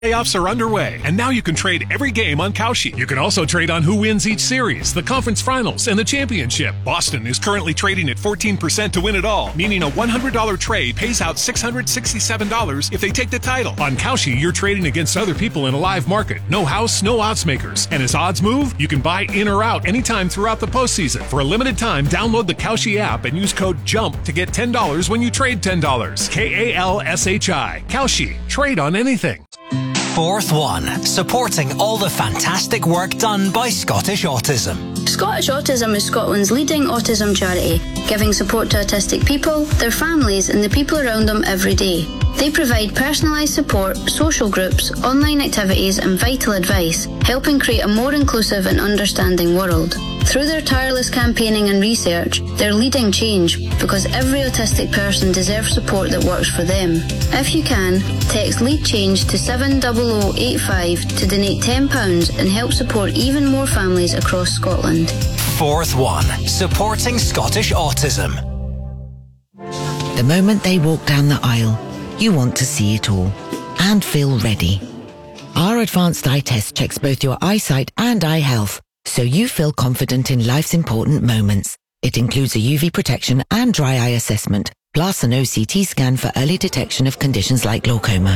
Playoffs are underway, and now you can trade every game on Kalshi. You can also trade on who wins each series, the conference finals, and the championship. Boston is currently trading at 14% to win it all, meaning a $100 trade pays out $667 if they take the title. On Kalshi, you're trading against other people in a live market. No house, no odds makers. And as odds move, you can buy in or out anytime throughout the postseason. For a limited time, download the Kalshi app and use code JUMP to get $10 when you trade $10. KALSHI. Kalshi. Trade on anything. Fourth One, supporting all the fantastic work done by Scottish Autism. Scottish Autism is Scotland's leading autism charity, giving support to autistic people, their families and the people around them every day. They provide personalised support, social groups, online activities and vital advice, helping create a more inclusive and understanding world. Through their tireless campaigning and research, they're leading change because every autistic person deserves support that works for them. If you can, text LEAD CHANGE to 70085 to donate £10 and help support even more families across Scotland. Fourth One, supporting Scottish Autism. The moment they walk down the aisle, you want to see it all and feel ready. Our advanced eye test checks both your eyesight and eye health, so you feel confident in life's important moments. It includes a UV protection and dry eye assessment, plus an OCT scan for early detection of conditions like glaucoma.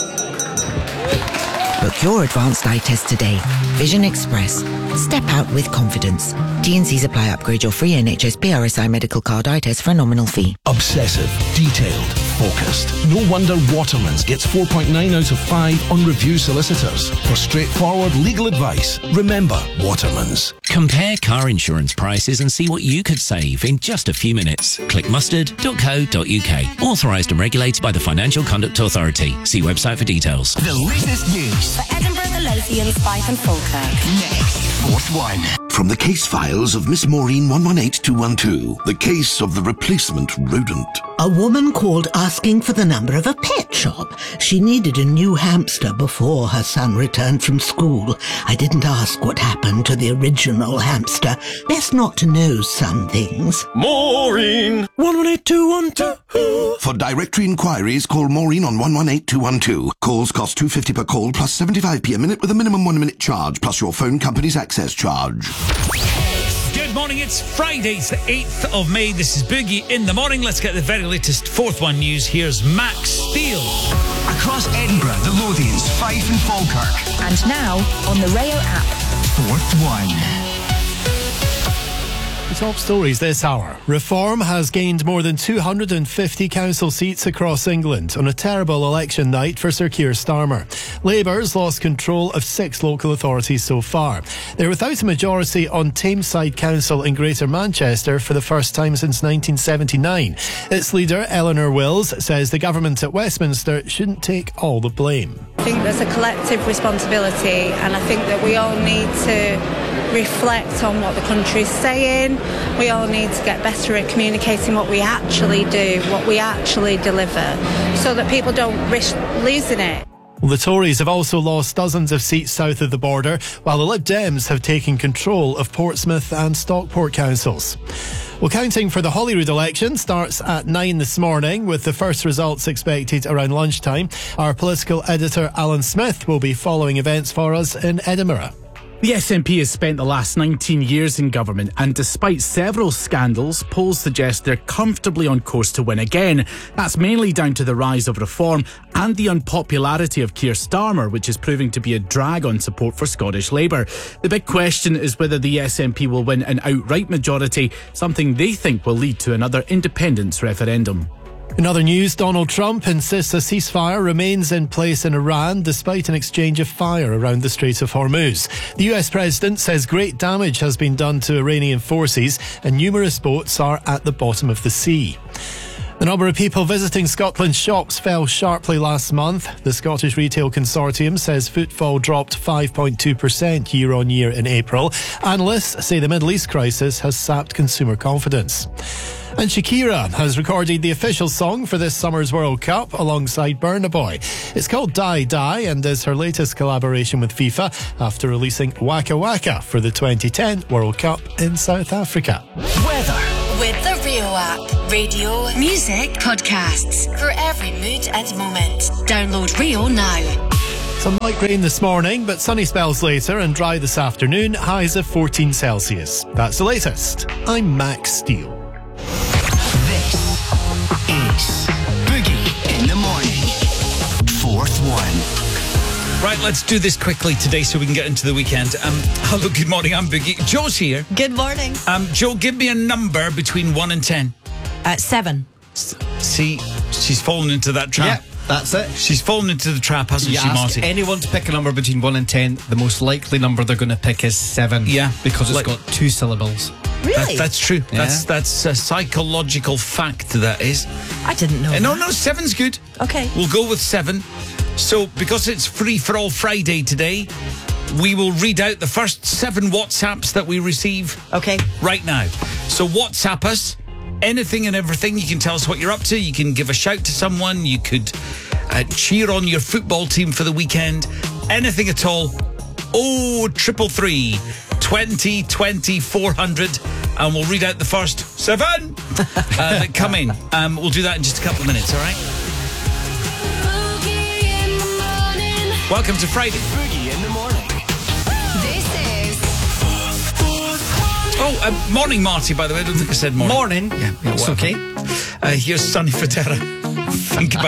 Book your advanced eye test today. Vision Express. Step out with confidence. T&Cs apply. Upgrade your free NHS PRSI medical card eye test for a nominal fee. Obsessive, detailed, focused. No wonder Waterman's gets 4.9 out of 5 on review solicitors. For straightforward legal advice, remember Waterman's. Compare car insurance prices and see what you could save in just a few minutes. Click mustard.co.uk. Authorised and regulated by the Financial Conduct Authority. See website for details. The latest news for Edinburgh, the Lothians, Fife and Falkirk. Next. Fourth One. From the case files of Miss Maureen 118212, the case of the replacement rodent. A woman called asking for the number of a pet shop. She needed a new hamster before her son returned from school. I didn't ask what happened to the original hamster. Best not to know some things. Maureen 118212. For directory inquiries, call Maureen on 118212. Calls cost $2.50 per call plus 75p a minute with a minimum 1 minute charge plus your phone company's access charge. Good morning, it's Friday, it's the 8th of May. This is Boogie in the Morning. Let's get the very latest Fourth One news. Here's Max Steele. Across Edinburgh, the Lothians, Fife and Falkirk. And now on the Rayo app. Fourth One. The top stories this hour. Reform has gained more than 250 council seats across England on a terrible election night for Sir Keir Starmer. Labour's lost control of 6 local authorities so far. They're without a majority on Tameside Council in Greater Manchester for the first time since 1979. Its leader, Eleanor Wills, says the government at Westminster shouldn't take all the blame. I think there's a collective responsibility, and I think that we all need to reflect on what the country's saying. We all need to get better at communicating what we actually do, what we actually deliver, so that people don't risk losing it. Well, the Tories have also lost dozens of seats south of the border, while the Lib Dems have taken control of Portsmouth and Stockport councils. Well, counting for the Holyrood election starts at 9 this morning, with the first results expected around lunchtime. Our political editor Alan Smith will be following events for us in Edinburgh. The SNP has spent the last 19 years in government, and despite several scandals, polls suggest they're comfortably on course to win again. That's mainly down to the rise of reform and the unpopularity of Keir Starmer, which is proving to be a drag on support for Scottish Labour. The big question is whether the SNP will win an outright majority, something they think will lead to another independence referendum. In other news, Donald Trump insists a ceasefire remains in place in Iran despite an exchange of fire around the Strait of Hormuz. The US president says great damage has been done to Iranian forces and numerous boats are at the bottom of the sea. The number of people visiting Scotland's shops fell sharply last month. The Scottish Retail Consortium says footfall dropped 5.2% year on year in April. Analysts say the Middle East crisis has sapped consumer confidence. And Shakira has recorded the official song for this summer's World Cup alongside Burna Boy. It's called Die Die and is her latest collaboration with FIFA after releasing Waka Waka for the 2010 World Cup in South Africa. Weather. With the Rio app. Radio, music, podcasts. For every mood and moment. Download Rio now. Some light rain this morning, but sunny spells later and dry this afternoon. Highs of 14 Celsius. That's the latest. I'm Max Steele. This is Boogie in the Morning. Fourth one. Right, let's do this quickly today so we can get into the weekend. Hello, good morning, I'm Boogie. Joe's here. Good morning. Joe, give me a number between 1 and 10. 7. See, she's fallen into that trap. Yeah, that's it. She's fallen into the trap, hasn't she, ask Marty? anyone to pick a number between 1 and 10, the most likely number they're going to pick is 7. Yeah. Because it's got 2 syllables. Really? That's true. Yeah. That's a psychological fact, that is. I didn't know No, that. 7's good. Okay. We'll go with 7. So, because it's Free for All Friday today, we will read out the first 7 WhatsApps that we receive right now. So WhatsApp us, anything and everything. You can tell us what you're up to. You can give a shout to someone. You could cheer on your football team for the weekend. Anything at all. 0333 20 20 400. And we'll read out the first 7 that come in. We'll do that in just a couple of minutes, all right? Welcome to Friday. Boogie in the Morning. This is Morning, Marty, by the way. I don't think I said morning. Morning. Yeah, It's whatever. okay. Here's Sonny Fodera. Think about